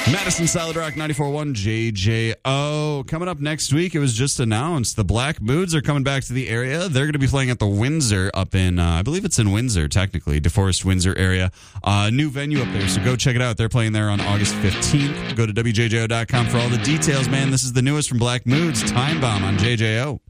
Madison Solid Rock 94.1 JJO. Coming up next week, it was just announced the Black Moods are coming back to the area. They're going to be playing at the Windsor up in, I believe it's in Windsor, technically, DeForest, Windsor area. New venue up there, so go check it out. They're playing there on August 15th. Go to WJJO.com for all the details, man. This is the newest from Black Moods, Time Bomb on JJO.